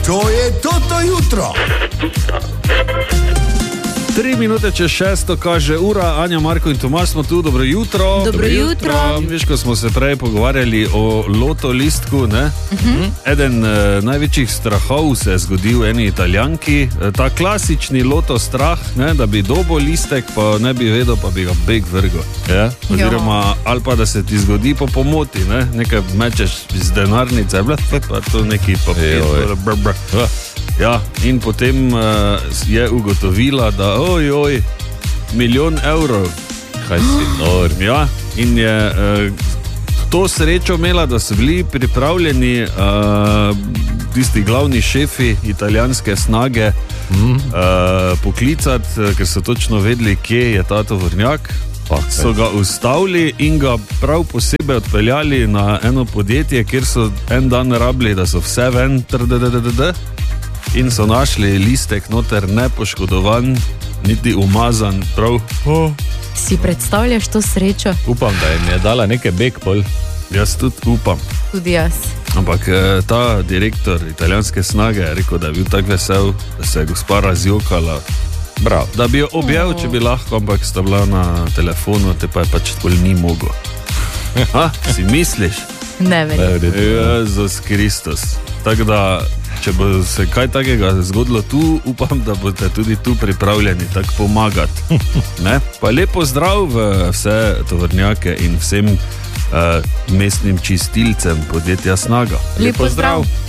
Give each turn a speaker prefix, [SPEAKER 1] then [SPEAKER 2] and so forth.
[SPEAKER 1] To je Toto jutro.
[SPEAKER 2] 3 minute čez 6 kaže ura, Anja, Marko in Tomaž smo tu, dobro jutro.
[SPEAKER 3] Dobro jutro.
[SPEAKER 2] Veš, ko smo se prej pogovarjali o loto listku, ne? Eden največjih strahov se je zgodil eni Italijanki, ta klasični loto strah, ne? Da bi dobil listek, pa ne bi vedel, pa bi ga beg vrgel. Ja? Oziroma, ali pa da se ti zgodi po pomoti, ne? Nekaj mečeš iz denarnice, pa to neki papir. Ja, in potem je ugotovila, da ojoj, 1 milijon evrov.
[SPEAKER 4] Kaj si norm.
[SPEAKER 2] Ja, in je to srečo imela, da so bili pripravljeni tisti glavni šefi italijanske snage poklicati, ker so točno vedeli, kje je ta tovornjak. So ga ustavili in ga prav posebej odpeljali na eno podjetje, kjer so en dan rabili, da so vse ven in so našli listek noter nepoškodovan, niti umazan, prav.
[SPEAKER 3] Si predstavljaš to srečo?
[SPEAKER 4] Upam, da jim je dala nekaj beg pol.
[SPEAKER 2] Jaz tudi upam.
[SPEAKER 3] Tudi jaz.
[SPEAKER 2] Ampak ta direktor italijanske snage je rekel, da je bil tak vesel, da se je gospa razjokala.
[SPEAKER 4] Bravo.
[SPEAKER 2] Da bi jo objel, če bi lahko, ampak sta bila na telefonu, te pa je pač bolj ni mogo. Si misliš?
[SPEAKER 3] Ne verjetno.
[SPEAKER 2] Jezus Kristus. Tako da, če bo se kaj takega zgodilo tu, upam, da boste tudi tu pripravljeni tako pomagati. Pa lepo zdrav v vse tovornjake in vsem mestnim čistilcem podjetja Snaga.
[SPEAKER 3] Lepo zdrav.